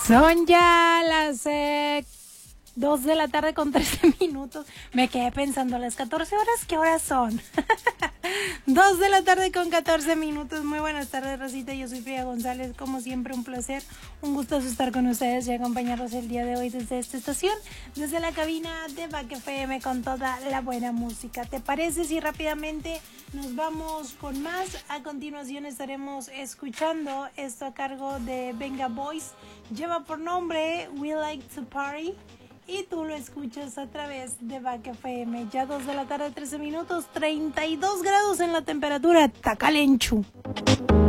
Son ya las 2 de la tarde con 13 minutos. Me quedé pensando, las 14 horas, ¿qué horas son? 2 de la tarde con 14 minutos. Muy buenas tardes, Rosita. Yo soy Frida González. Como siempre, un placer, un gusto estar con ustedes y acompañarlos el día de hoy desde esta estación, desde la cabina de Back FM con toda la buena música. ¿Te parece si rápidamente nos vamos con más? A continuación estaremos escuchando esto a cargo de Venga Boys. Lleva por nombre We Like to Party. Y tú lo escuchas a través de Back FM. Ya 2 de la tarde, 13 minutos, 32 grados en la temperatura. Tacalenchu.